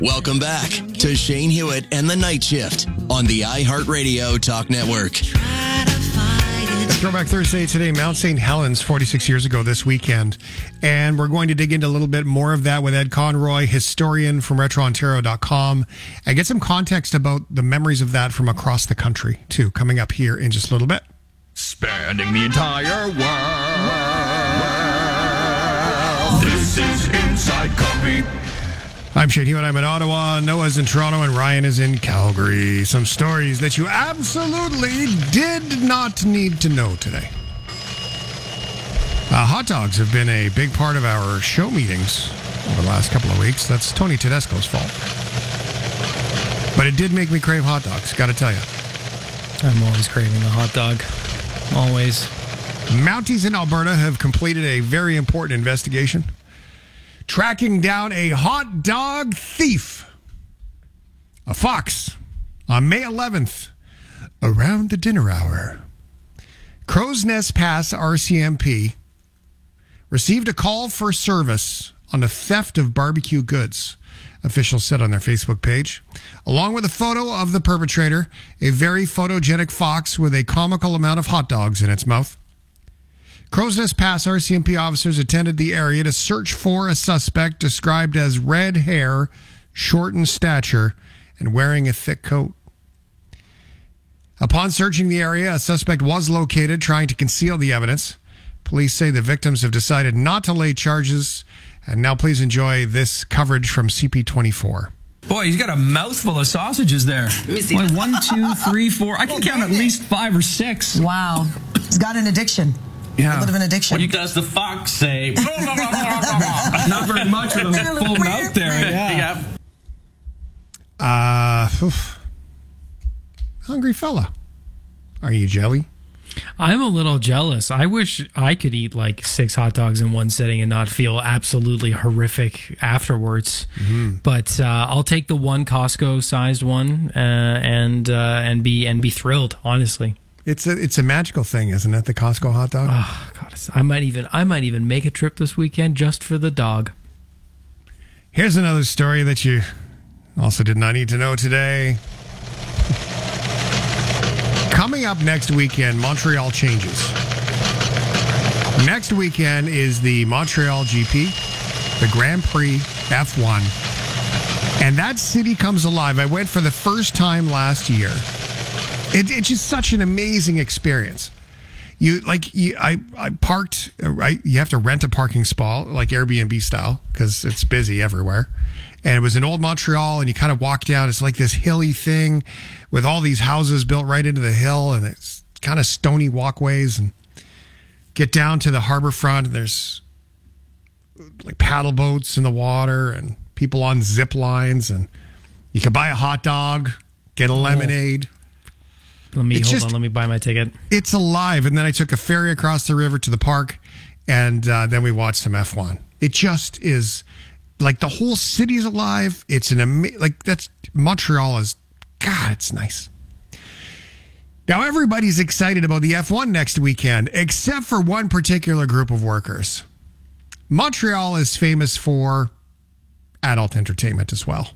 Welcome back to Shane Hewitt and the Night Shift on the iHeartRadio Talk Network. Throwback Thursday today, Mount St. Helens, 46 years ago this weekend. And we're going to dig into a little bit more of that with Ed Conroy, historian from RetroOntario.com, and get some context about the memories of that from across the country, too, coming up here in just a little bit. Spanning the entire world. This is Inside Copy. I'm Shane Hewitt. I'm in Ottawa. Noah's in Toronto, and Ryan is in Calgary. Some stories that you absolutely did not need to know today. Hot dogs have been a big part of our show meetings over the last couple of weeks. That's Tony Tedesco's fault. But it did make me crave hot dogs, got to tell you. I'm always craving a hot dog. Always. Mounties in Alberta have completed a very important investigation, tracking down a hot dog thief, a fox, on May 11th, around the dinner hour. Crow's Nest Pass RCMP received a call for service on the theft of barbecue goods, officials said on their Facebook page, along with a photo of the perpetrator, a very photogenic fox with a comical amount of hot dogs in its mouth. Crow's Nest Pass RCMP officers attended the area to search for a suspect described as red hair, short in stature, and wearing a thick coat. Upon searching the area, a suspect was located trying to conceal the evidence. Police say the victims have decided not to lay charges. And now please enjoy this coverage from CP24. Boy, he's got a mouthful of sausages there. Let me see. 1, 2, 3, 4. I can count at least 5 or 6. Wow. He's got an addiction. Yeah. A bit of an addiction. What does the fox say? Not very much with a full mouth there. Yeah. Hungry fella. Are you jelly? I'm a little jealous. I wish I could eat like 6 hot dogs in one sitting and not feel absolutely horrific afterwards. Mm-hmm. But I'll take the one Costco-sized one and be thrilled. Honestly, it's a magical thing, isn't it? The Costco hot dog. Oh God, I might even make a trip this weekend just for the dog. Here's another story that you also did not need to know today. Coming up next weekend, Montreal changes. Next weekend is the Montreal GP, the Grand Prix F1. And that city comes alive. I went for the first time last year. It's just such an amazing experience. I parked, right? You have to rent a parking spot, like Airbnb style, because it's busy everywhere. And it was in Old Montreal, and you kind of walk down. It's like this hilly thing with all these houses built right into the hill, and it's kind of stony walkways. And get down to the harbor front, and there's like paddle boats in the water and people on zip lines, and you can buy a hot dog, get a lemonade. Let me buy my ticket. It's alive. And then I took a ferry across the river to the park, and then we watched some F1. It just is. Like, the whole city's alive. It's Montreal is, God, it's nice. Now, everybody's excited about the F1 next weekend, except for one particular group of workers. Montreal is famous for adult entertainment as well.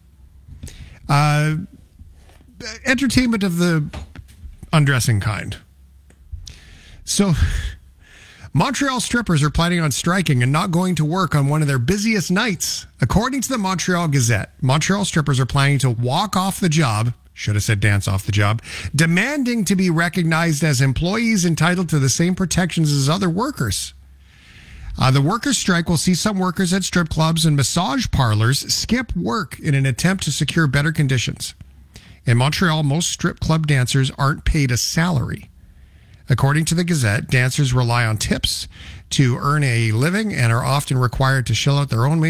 Entertainment of the undressing kind. So Montreal strippers are planning on striking and not going to work on one of their busiest nights. According to the Montreal Gazette, Montreal strippers are planning to walk off the job, should have said dance off the job, demanding to be recognized as employees entitled to the same protections as other workers. The workers' strike will see some workers at strip clubs and massage parlors skip work in an attempt to secure better conditions. In Montreal, most strip club dancers aren't paid a salary. According to the Gazette, dancers rely on tips to earn a living and are often required to shell out their own